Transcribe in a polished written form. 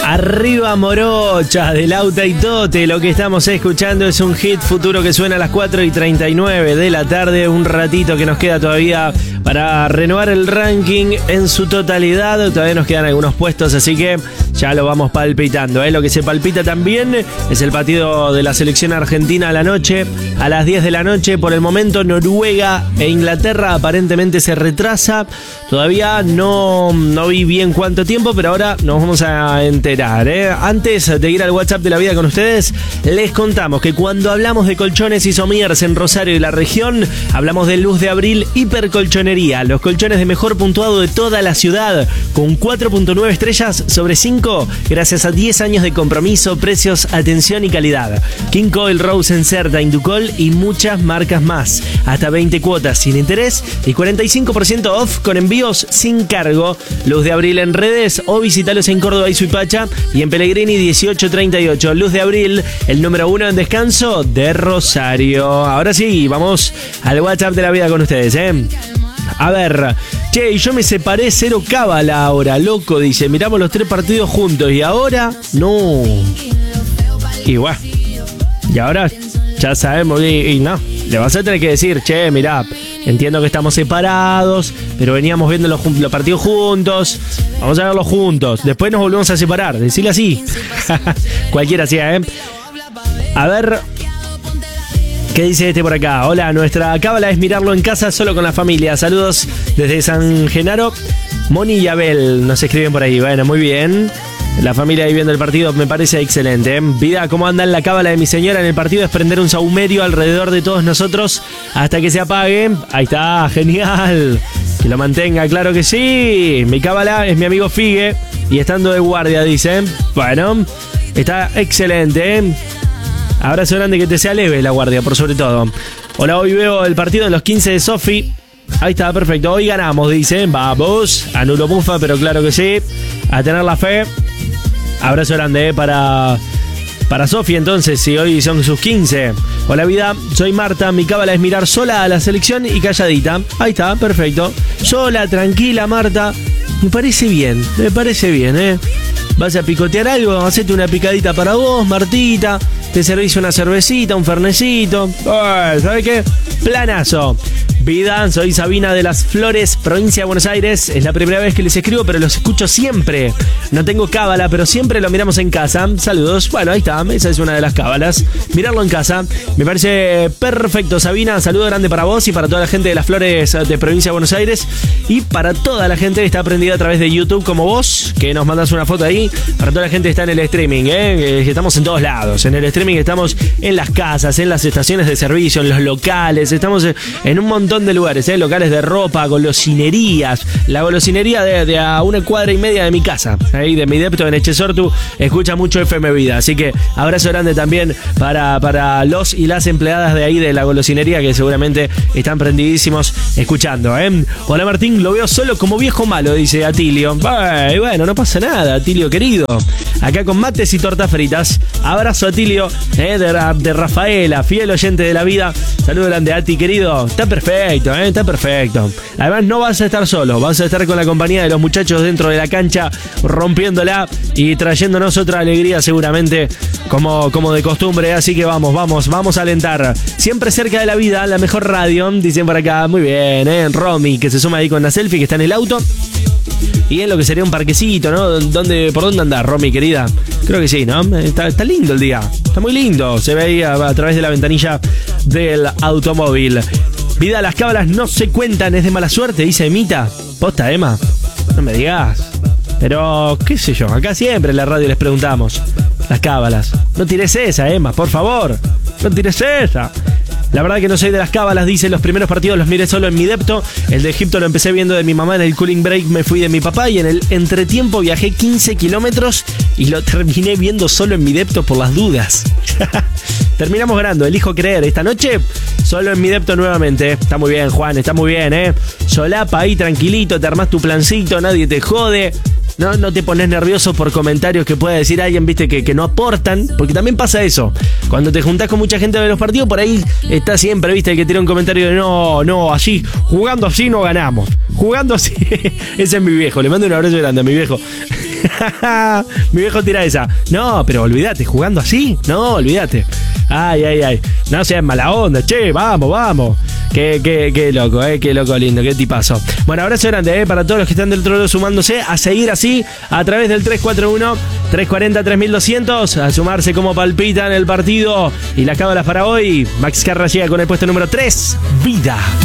Arriba Morocha, del Auta y Tote. Lo que estamos escuchando es un hit futuro que suena a las 4:39 de la tarde. Un ratito que nos queda todavía para renovar el ranking en su totalidad. Todavía nos quedan algunos puestos, así que ya lo vamos palpitando. Lo que se palpita también es el partido de la selección argentina a la noche, a las 10 de la noche. Por el momento Noruega e Inglaterra aparentemente se retrasa. Todavía no vi bien cuánto tiempo, pero ahora nos vamos a enterar. Antes de ir al WhatsApp de la vida con ustedes, les contamos que cuando hablamos de colchones y sommiers en Rosario y la región, hablamos de Luz de Abril Hipercolchonería, los colchones de mejor puntuado de toda la ciudad, con 4.9 estrellas sobre 5, gracias a 10 años de compromiso, precios, atención y calidad. King Coil, Rose, Encerta, Inducol y muchas marcas más. Hasta 20 cuotas sin interés y 45% off con envíos sin cargo. Luz de Abril en redes o visitalos en Córdoba y Suipacha y en Pellegrini 1838. Luz de Abril, el número 1 en descanso de Rosario. Ahora sí, vamos al WhatsApp de la vida con ustedes, A ver, che, yo me separé, cero cábala ahora, loco, dice. Miramos los 3 partidos juntos y ahora, no. Y bueno, y ahora ya sabemos, y no, le vas a tener que decir, che, mirá, entiendo que estamos separados, pero veníamos viendo los partidos juntos, vamos a verlos juntos, después nos volvemos a separar, decirle así. Cualquiera sea, A ver, ¿qué dice este por acá? Hola, nuestra cábala es mirarlo en casa solo con la familia. Saludos desde San Genaro. Moni y Abel nos escriben por ahí. Bueno, muy bien. La familia ahí viendo el partido me parece excelente. Vida, ¿cómo anda en la cábala de mi señora en el partido? Es prender un saumerio alrededor de todos nosotros hasta que se apague. Ahí está, genial. Que lo mantenga, claro que sí. Mi cábala es mi amigo Figue y estando de guardia, dice. Bueno, está excelente. Abrazo grande, que te sea leve la guardia, por sobre todo. Hola, hoy veo el partido de los 15 de Sofi. Ahí está, perfecto. Hoy ganamos, dice. Vamos, anulo mufa, pero claro que sí. A tener la fe. Abrazo grande para Sofi, entonces, si hoy son sus 15. Hola, vida, soy Marta. Mi cábala es mirar sola a la selección y calladita. Ahí está, perfecto. Sola, tranquila, Marta. Me parece bien, ¿Vas a picotear algo? Hacete una picadita para vos, Martita. Te servís una cervecita, un fernecito. ¿Sabes qué? Planazo. Vida, soy Sabina de Las Flores, provincia de Buenos Aires. Es la primera vez que les escribo, pero los escucho siempre. No tengo cábala, pero siempre lo miramos en casa. Saludos. Bueno, ahí está, esa es una de las cábalas. Mirarlo en casa. Me parece perfecto, Sabina. Saludo grande para vos y para toda la gente de Las Flores de provincia de Buenos Aires. Y para toda la gente que está prendida a través de YouTube como vos, que nos mandas una foto ahí. Para toda la gente que está en el streaming, estamos en todos lados. En el streaming estamos en las casas, en las estaciones de servicio, en los locales. Estamos en un montón de lugares, locales de ropa, golosinerías. La golosinería de a 1,5 cuadras de mi casa, ahí de mi depto en Echesortu, escucha mucho FM Vida, así que abrazo grande también para los y las empleadas de ahí de la golosinería, que seguramente están prendidísimos escuchando. Hola, Martín, lo veo solo como viejo malo, dice Atilio. Bueno, no pasa nada, Atilio querido, acá con mates y tortas fritas. Abrazo, Atilio, de Rafaela, fiel oyente de la vida. Saludo grande, Ati querido. Está perfecto. Además, no vas a estar solo, vas a estar con la compañía de los muchachos dentro de la cancha, rompiéndola y trayéndonos otra alegría seguramente, como de costumbre. Así que vamos a alentar. Siempre cerca de la vida, la mejor radio, dicen por acá. Muy bien, Romy, que se suma ahí con la selfie, que está en el auto. Y en lo que sería un parquecito, ¿no? ¿Por dónde andás, Romy, querida? Creo que sí, ¿no? Está lindo el día. Está muy lindo. Se ve ahí a través de la ventanilla del automóvil. Vida, las cábalas no se cuentan, es de mala suerte, dice Emita. Posta, Emma. No me digas. Pero, qué sé yo, acá siempre en la radio les preguntamos. Las cábalas. No tires esa, Emma, por favor. No tires esa. La verdad que no soy de las cábalas, dice. Los primeros partidos los miré solo en mi depto. El de Egipto lo empecé viendo de mi mamá. En el cooling break me fui de mi papá. Y en el entretiempo viajé 15 kilómetros y lo terminé viendo solo en mi depto por las dudas. Terminamos ganando, elijo creer. Esta noche, solo en mi depto nuevamente. Está muy bien, Juan, está muy bien, Solapa ahí tranquilito, te armás tu plancito, nadie te jode. No te pones nervioso por comentarios que pueda decir alguien, viste, que no aportan, porque también pasa eso. Cuando te juntás con mucha gente de los partidos, por ahí está siempre, viste, el que tira un comentario de no, así, jugando así no ganamos. Jugando así. Ese es mi viejo, le mando un abrazo grande a mi viejo. Mi viejo tira esa. No, pero olvídate, jugando así, no, olvídate. Ay. No seas mala onda, che, vamos. Qué loco, qué loco lindo, qué tipazo. Bueno, abrazo grande, para todos los que están del otro lado sumándose a seguir así a través del 341-340-3200, a sumarse como palpitan el partido y las cábalas para hoy. Max Carra llega con el puesto número 3, Vida.